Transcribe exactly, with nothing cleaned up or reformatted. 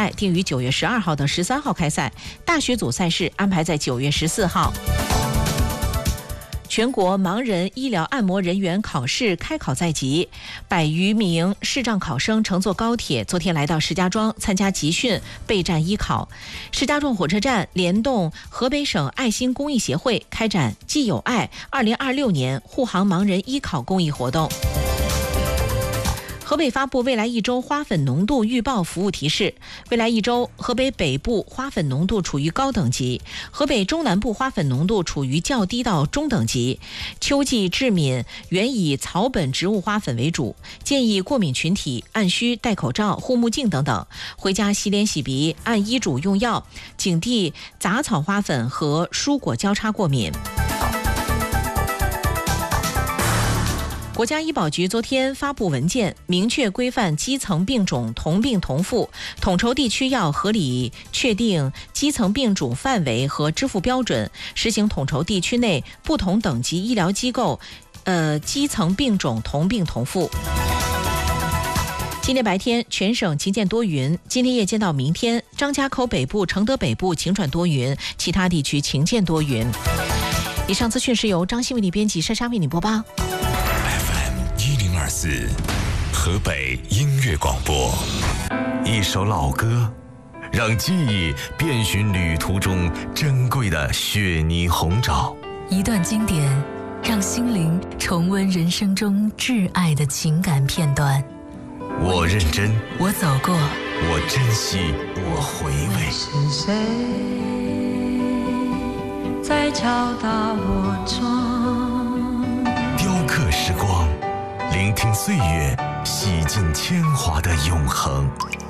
赛定于九月十二号到十三号开赛，大学组赛事安排在九月十四号。全国盲人医疗按摩人员考试开考在即，百余名视障考生乘坐高铁，昨天来到石家庄参加集训备战医考。石家庄火车站联动河北省爱心公益协会开展既有爱二零二六年护航盲人医考公益活动。河北发布未来一周花粉浓度预报服务提示，未来一周河北北部花粉浓度处于高等级，河北中南部花粉浓度处于较低到中等级。秋季致敏原以草本植物花粉为主，建议过敏群体按需戴口罩、护目镜等等，回家洗脸洗鼻，按医嘱用药，警惕杂草花粉和蔬果交叉过敏。国家医保局昨天发布文件，明确规范基层病种同病同付，统筹地区要合理确定基层病种范围和支付标准，实行统筹地区内不同等级医疗机构，呃，基层病种同病同付。今天白天全省晴间多云，今天夜间到明天，张家口北部、承德北部晴转多云，其他地区晴间多云。以上资讯是由张欣为你编辑，珊珊为你播报。 二四河北音乐广播，一首老歌，让记忆遍寻旅途中珍贵的雪泥红枣； 一段经典，让心灵重温人生中挚爱的情感片段。 我认真， 我走过， 我珍惜，我回味。 是谁在敲打我窗？ 雕刻时光，聆听岁月洗尽铅华的永恒。